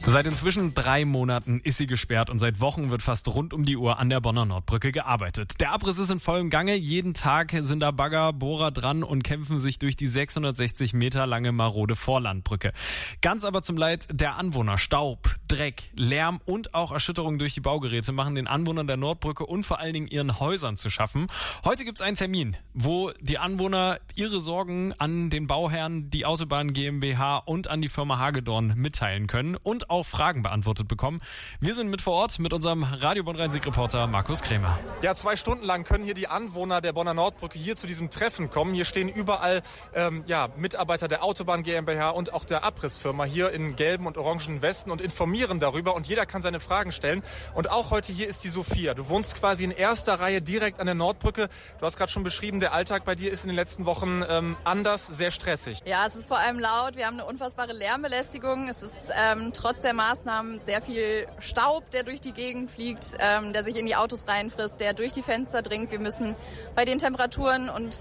Seit inzwischen 3 Monaten ist sie gesperrt und seit Wochen wird fast rund um die Uhr an der Bonner Nordbrücke gearbeitet. Der Abriss ist in vollem Gange. Jeden Tag sind da Bagger, Bohrer dran und kämpfen sich durch die 660 Meter lange marode Vorlandbrücke. Ganz aber zum Leid der Anwohner. Staub, Dreck, Lärm und auch Erschütterungen durch die Baugeräte machen den Anwohnern der Nordbrücke und vor allen Dingen ihren Häusern zu schaffen. Heute gibt es einen Termin, wo die Anwohner ihre Sorgen an den Bauherrn, die Autobahn GmbH und an die Firma Hagedorn mitteilen können und auch Fragen beantwortet bekommen. Wir sind mit vor Ort mit unserem Radio Bonn-Rhein-Sieg-Reporter Markus Krämer. Ja, 2 Stunden lang können hier die Anwohner der Bonner Nordbrücke hier zu diesem Treffen kommen. Hier stehen überall Mitarbeiter der Autobahn GmbH und auch der Abrissfirma hier in gelben und orangen Westen und informieren darüber und jeder kann seine Fragen stellen. Und auch heute hier ist die Sophia. Du wohnst quasi in erster Reihe direkt an der Nordbrücke. Du hast gerade schon beschrieben, der Alltag bei dir ist in den letzten Wochen anders, sehr stressig. Ja, es ist vor allem laut. Wir haben eine unfassbare Lärmbelästigung. Es ist trotz der Maßnahmen sehr viel Staub, der durch die Gegend fliegt, der sich in die Autos reinfrisst, der durch die Fenster dringt. Wir müssen bei den Temperaturen und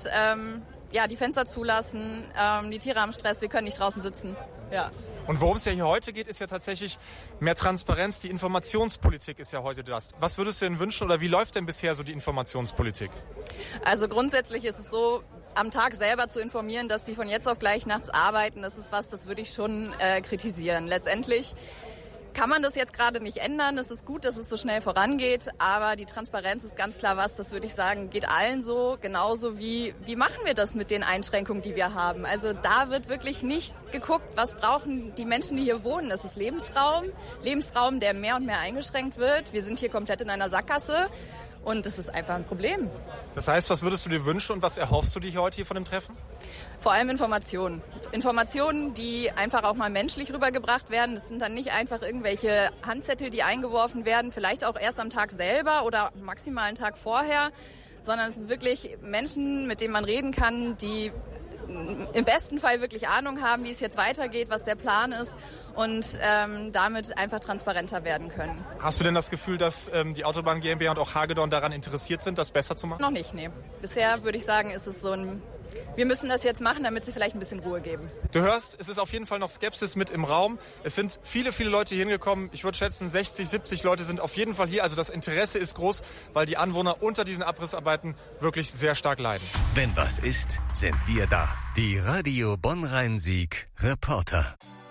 die Fenster zulassen. Die Tiere haben Stress, wir können nicht draußen sitzen. Ja. Und worum es ja hier heute geht, ist ja tatsächlich mehr Transparenz. Die Informationspolitik ist ja heute das. Was würdest du denn wünschen oder wie läuft denn bisher so die Informationspolitik? Also grundsätzlich ist es so, am Tag selber zu informieren, dass sie von jetzt auf gleich nachts arbeiten, das würde ich schon kritisieren. Letztendlich kann man das jetzt gerade nicht ändern. Es ist gut, dass es so schnell vorangeht, aber die Transparenz ist ganz klar das würde ich sagen, geht allen so. Genauso wie machen wir das mit den Einschränkungen, die wir haben. Also da wird wirklich nicht geguckt, was brauchen die Menschen, die hier wohnen. Das ist Lebensraum, der mehr und mehr eingeschränkt wird. Wir sind hier komplett in einer Sackgasse. Und das ist einfach ein Problem. Das heißt, was würdest du dir wünschen und was erhoffst du dir heute hier von dem Treffen? Vor allem Informationen. Informationen, die einfach auch mal menschlich rübergebracht werden. Das sind dann nicht einfach irgendwelche Handzettel, die eingeworfen werden, vielleicht auch erst am Tag selber oder maximal einen Tag vorher, sondern es sind wirklich Menschen, mit denen man reden kann, die im besten Fall wirklich Ahnung haben, wie es jetzt weitergeht, was der Plan ist und damit einfach transparenter werden können. Hast du denn das Gefühl, dass die Autobahn GmbH und auch Hagedorn daran interessiert sind, das besser zu machen? Noch nicht, nee. Bisher würde ich sagen, ist es so wir müssen das jetzt machen, damit sie vielleicht ein bisschen Ruhe geben. Du hörst, es ist auf jeden Fall noch Skepsis mit im Raum. Es sind viele, viele Leute hier hingekommen. Ich würde schätzen, 60, 70 Leute sind auf jeden Fall hier. Also das Interesse ist groß, weil die Anwohner unter diesen Abrissarbeiten wirklich sehr stark leiden. Wenn was ist, sind wir da. Die Radio Bonn-Rhein-Sieg Reporter.